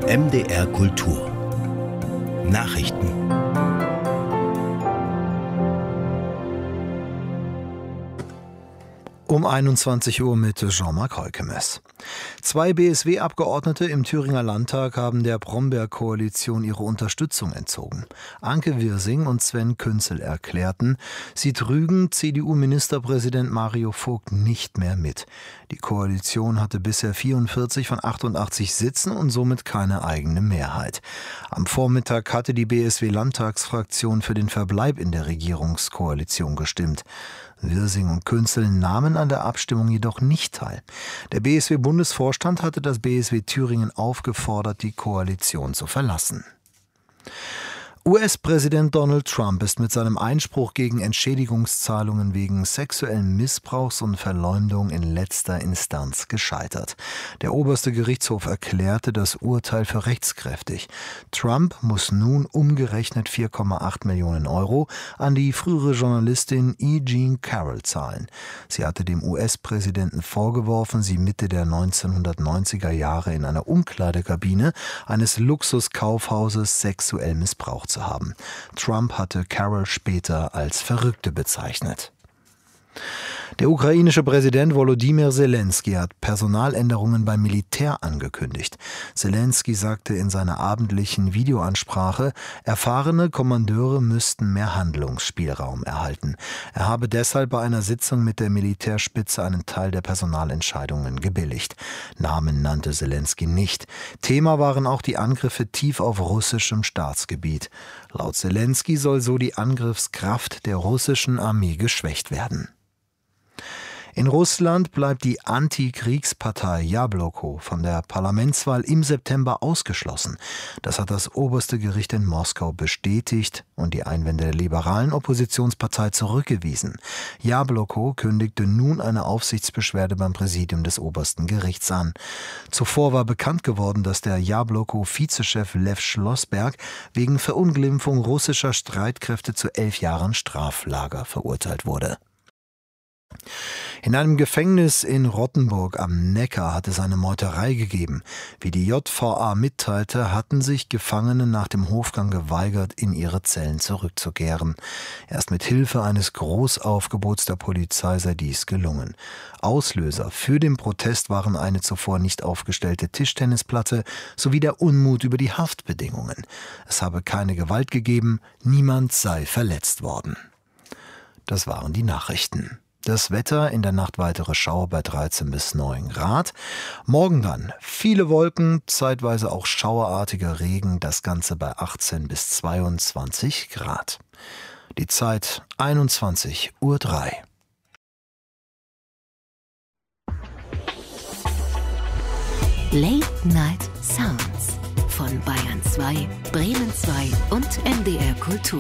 MDR Kultur Nachrichten. Um 21 Uhr mit Jean-Marc Heukemes. 2 BSW-Abgeordnete im Thüringer Landtag haben der Bromberg-Koalition ihre Unterstützung entzogen. Anke Wirsing und Sven Künzel erklärten, sie trügen CDU-Ministerpräsident Mario Vogt nicht mehr mit. Die Koalition hatte bisher 44 von 88 Sitzen und somit keine eigene Mehrheit. Am Vormittag hatte die BSW-Landtagsfraktion für den Verbleib in der Regierungskoalition gestimmt. Wirsing und Künzel nahmen an der Abstimmung jedoch nicht teil. Der BSW-Bundesvorstand hatte das BSW Thüringen aufgefordert, die Koalition zu verlassen. US-Präsident Donald Trump ist mit seinem Einspruch gegen Entschädigungszahlungen wegen sexuellen Missbrauchs und Verleumdung in letzter Instanz gescheitert. Der oberste Gerichtshof erklärte das Urteil für rechtskräftig. Trump muss nun umgerechnet 4,8 Millionen Euro an die frühere Journalistin E. Jean Carroll zahlen. Sie hatte dem US-Präsidenten vorgeworfen, sie Mitte der 1990er Jahre in einer Umkleidekabine eines Luxuskaufhauses sexuell missbraucht zu haben. Trump hatte Carroll später als Verrückte bezeichnet. Der ukrainische Präsident Volodymyr Zelensky hat Personaländerungen beim Militär angekündigt. Zelensky sagte in seiner abendlichen Videoansprache, erfahrene Kommandeure müssten mehr Handlungsspielraum erhalten. Er habe deshalb bei einer Sitzung mit der Militärspitze einen Teil der Personalentscheidungen gebilligt. Namen nannte Zelensky nicht. Thema waren auch die Angriffe tief auf russischem Staatsgebiet. Laut Zelensky soll so die Angriffskraft der russischen Armee geschwächt werden. In Russland bleibt die Antikriegspartei Jabloko von der Parlamentswahl im September ausgeschlossen. Das hat das oberste Gericht in Moskau bestätigt und die Einwände der liberalen Oppositionspartei zurückgewiesen. Jabloko kündigte nun eine Aufsichtsbeschwerde beim Präsidium des obersten Gerichts an. Zuvor war bekannt geworden, dass der Jabloko-Vizechef Lew Schlossberg wegen Verunglimpfung russischer Streitkräfte zu 11 Jahren Straflager verurteilt wurde. In einem Gefängnis in Rottenburg am Neckar hat es eine Meuterei gegeben. Wie die JVA mitteilte, hatten sich Gefangene nach dem Hofgang geweigert, in ihre Zellen zurückzukehren. Erst mit Hilfe eines Großaufgebots der Polizei sei dies gelungen. Auslöser für den Protest waren eine zuvor nicht aufgestellte Tischtennisplatte sowie der Unmut über die Haftbedingungen. Es habe keine Gewalt gegeben, niemand sei verletzt worden. Das waren die Nachrichten. Das Wetter, in der Nacht weitere Schauer bei 13 bis 9 Grad. Morgen dann viele Wolken, zeitweise auch schauerartiger Regen, das Ganze bei 18 bis 22 Grad. Die Zeit 21:03 Uhr. Late Night Sounds von Bayern 2, Bremen 2 und MDR Kultur.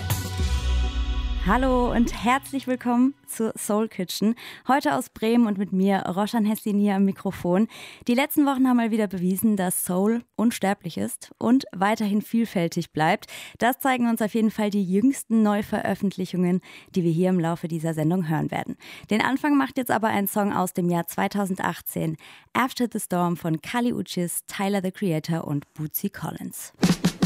Hallo und herzlich willkommen zur Soul Kitchen. Heute aus Bremen und mit mir, Roshan Hessin, hier am Mikrofon. Die letzten Wochen haben mal wieder bewiesen, dass Soul unsterblich ist und weiterhin vielfältig bleibt. Das zeigen uns auf jeden Fall die jüngsten Neuveröffentlichungen, die wir hier im Laufe dieser Sendung hören werden. Den Anfang macht jetzt aber ein Song aus dem Jahr 2018, After the Storm von Kali Uchis, Tyler the Creator und Bootsy Collins.